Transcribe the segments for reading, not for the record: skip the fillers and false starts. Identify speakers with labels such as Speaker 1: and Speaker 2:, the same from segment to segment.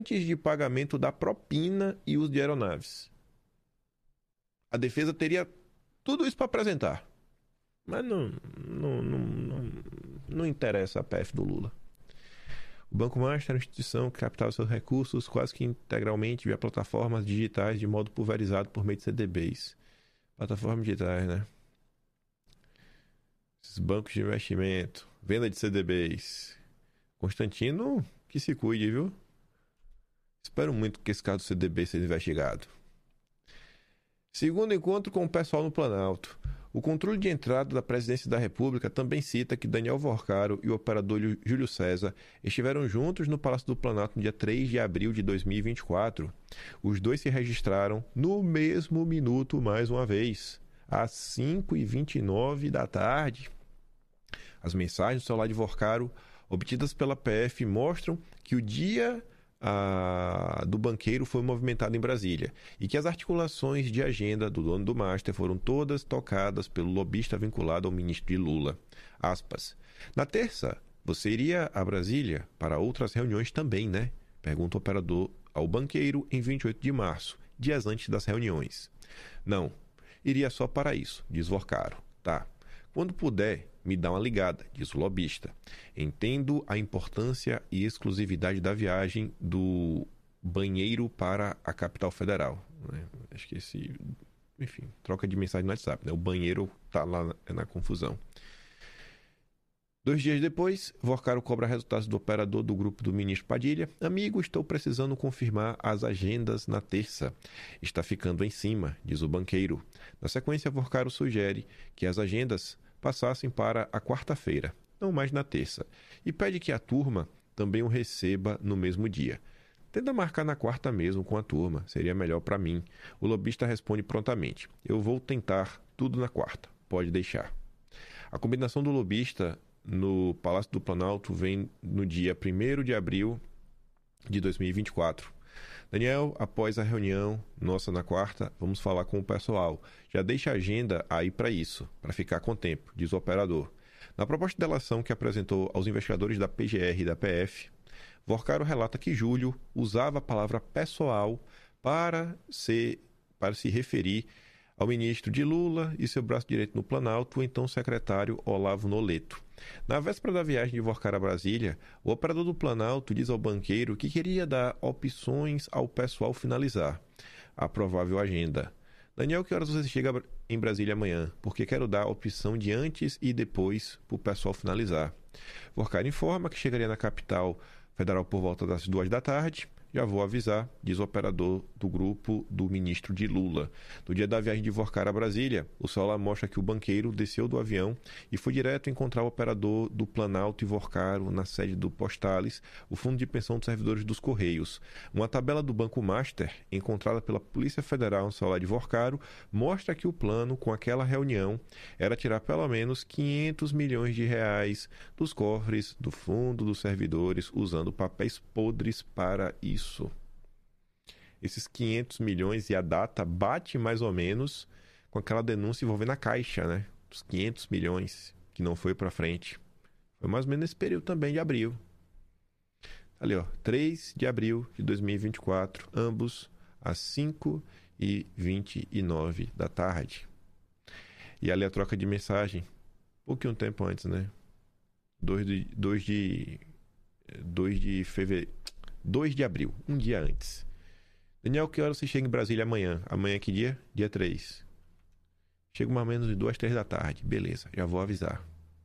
Speaker 1: de pagamento da propina e uso de aeronaves. A defesa teria tudo isso para apresentar. Mas não interessa a PF do Lula. O Banco Master é uma instituição que captava seus recursos quase que integralmente via plataformas digitais de modo pulverizado por meio de CDBs. Plataformas digitais, né? Esses bancos de investimento, venda de CDBs. Constantino, que se cuide, viu? Espero muito que esse caso do CDB seja investigado. Segundo encontro com o pessoal no Planalto. O controle de entrada da Presidência da República também cita que Daniel Vorcaro e o operador Júlio César estiveram juntos no Palácio do Planalto no dia 3 de abril de 2024. Os dois se registraram no mesmo minuto mais uma vez, às 5h29 da tarde. As mensagens do celular de Vorcaro, obtidas pela PF, mostram que o dia do banqueiro foi movimentado em Brasília e que as articulações de agenda do dono do Master foram todas tocadas pelo lobista vinculado ao ministro de Lula. Aspas. Na terça, você iria a Brasília para outras reuniões também, né? Pergunta o operador ao banqueiro em 28 de março, dias antes das reuniões. Não, iria só para isso, diz Vorcaro. Tá. Quando puder, me dá uma ligada, diz o lobista. Entendo a importância e exclusividade da viagem do banheiro para a capital federal. Né? Acho que enfim, troca de mensagem no WhatsApp. Né? O banheiro tá lá na confusão. 2 dias depois, Vorcaro cobra resultados do operador do grupo do ministro Padilha. Amigo, estou precisando confirmar as agendas na terça. Está ficando em cima, diz o banqueiro. Na sequência, Vorcaro sugere que as agendas passassem para a quarta-feira, não mais na terça, e pede que a turma também o receba no mesmo dia. Tenta marcar na quarta mesmo com a turma, seria melhor para mim. O lobista responde prontamente. Eu vou tentar tudo na quarta, pode deixar. A combinação do lobista no Palácio do Planalto vem no dia 1º de abril de 2024. Daniel, após a reunião nossa na quarta, vamos falar com o pessoal. Já deixa a agenda aí para isso, para ficar com tempo, diz o operador. Na proposta de delação que apresentou aos investigadores da PGR e da PF, Vorcaro relata que Júlio usava a palavra pessoal para se referir ao ministro de Lula e seu braço direito no Planalto, o então secretário Olavo Noleto. Na véspera da viagem de Vorcaro a Brasília, o operador do Planalto diz ao banqueiro que queria dar opções ao pessoal finalizar a provável agenda. Daniel, que horas você chega em Brasília amanhã? Porque quero dar a opção de antes e depois para o pessoal finalizar. Vorcaro informa que chegaria na capital federal por volta das 2 da tarde. Já vou avisar, diz o operador do grupo do ministro de Lula. No dia da viagem de Vorcaro a Brasília, o celular mostra que o banqueiro desceu do avião e foi direto encontrar o operador do Planalto e Vorcaro na sede do Postales, o Fundo de Pensão dos Servidores dos Correios. Uma tabela do Banco Master, encontrada pela Polícia Federal no celular de Vorcaro, mostra que o plano com aquela reunião era tirar pelo menos 500 milhões de reais dos cofres do Fundo dos Servidores, usando papéis podres para isso. Esses 500 milhões e a data bate mais ou menos com aquela denúncia envolvendo a Caixa, né? Os 500 milhões que não foi para frente. Foi mais ou menos nesse período também de abril. Ali, ó, 3 de abril de 2024, ambos às 5h29 da tarde. E ali a troca de mensagem, pouquinho tempo antes, né? 2 de fevereiro. 2 de abril, um dia antes. Daniel, que hora você chega em Brasília amanhã? Amanhã que dia? Dia 3. Chego mais ou menos de 2 às 3 da tarde. Beleza, já vou avisar.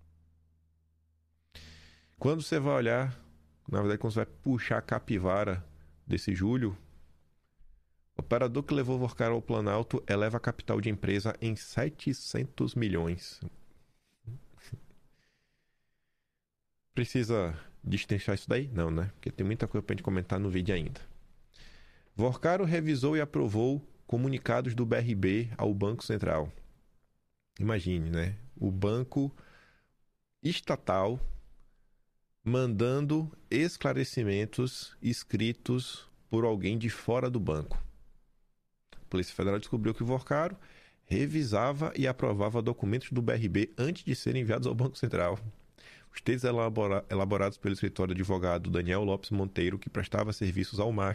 Speaker 1: Quando você vai olhar, na verdade, quando você vai puxar a capivara desse Júlio, o operador que levou Vorcaro ao Planalto eleva a capital de empresa em 700 milhões. Precisa destrinchar isso daí? Não, né? Porque tem muita coisa pra gente comentar no vídeo ainda. Vorcaro revisou e aprovou comunicados do BRB ao Banco Central. Imagine, né? O banco estatal mandando esclarecimentos escritos por alguém de fora do banco. A Polícia Federal descobriu que Vorcaro revisava e aprovava documentos do BRB antes de serem enviados ao Banco Central. Os textos elaborados pelo escritório do advogado Daniel Lopes Monteiro, que prestava serviços ao